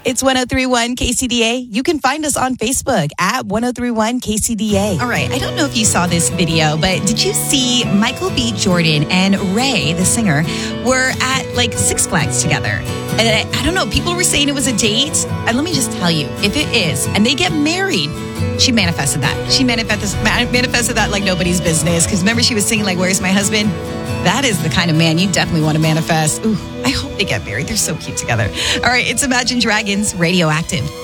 It's 1031 KCDA. You can find us on Facebook at 1031 KCDA. All right. I don't know if you saw this video, but did you see Michael B. Jordan and Ray, the singer, were at like Six Flags together? And I don't know, people were saying it was a date. And let me just tell you, if it is, and they get married, she manifested that. She manifested that like nobody's business. Because remember, she was singing like, "Where's my husband?" That is the kind of man you definitely want to manifest. Ooh, I hope they get married. They're so cute together. All right, it's Imagine Dragons, Radioactive.